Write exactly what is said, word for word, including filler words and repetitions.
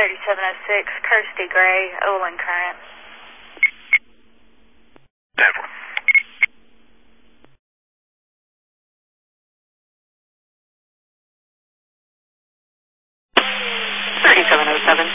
thirty-seven oh six, Kirsty Gray, Olin Current. Denver.